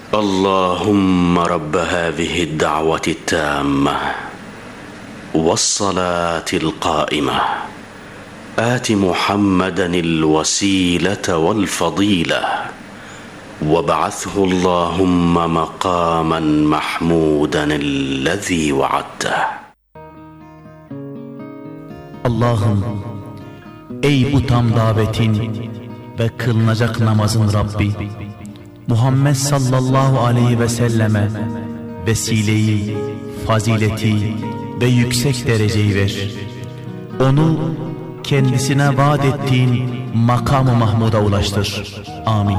اللهم رب هذه الدعوة التامة والصلاة القائمة آت محمدا الوسيلة والفضيلة وابعثه اللهم مقاما محمودا الذي وعدته. Allah'ım, ey bu tam davetin ve kılınacak namazın Rabbi, Muhammed sallallahu aleyhi ve selleme vesileyi, fazileti ve yüksek dereceyi ver. Onu kendisine vaat ettiğin makam-ı mahmuda ulaştır. Amin.